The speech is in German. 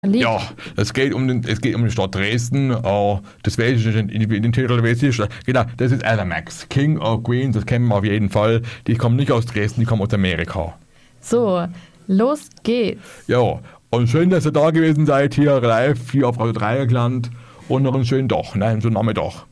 Lied. Ja, es geht um die Stadt Dresden. Das weiß ich nicht, in den Titel weiß ich. Genau, das ist Ella Max. King or Queen, das kennen wir auf jeden Fall. Die kommen nicht aus Dresden, die kommen aus Amerika. So, los geht's. Ja, und schön, dass ihr da gewesen seid, hier live, hier auf Radio Dreieckland. Und noch einen schönen Tag, ne, so einen Nachmittag.